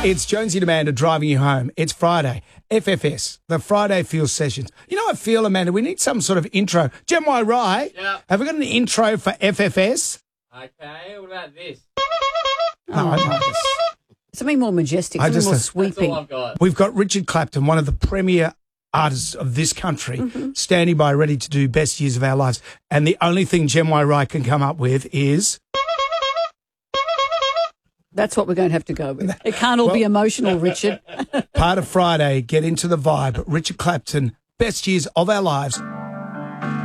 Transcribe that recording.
It's Jonesy and Amanda driving you home. It's Friday. FFS, the Friday Feel Sessions. You know, I feel, Amanda, we need some sort of intro. Jem Y. Rye, have we got an intro for FFS? Okay, what about this? No, I know this. Something more majestic, something more sweeping. That's all I've got. We've got Richard Clapton, one of the premier artists of this country, standing by ready to do best years of our lives. And the only thing Jem Y. Rye can come up with is... That's what we're going to have to go with. It can't all be emotional, Richard. Part of Friday, get into the vibe. Richard Clapton, best years of our lives.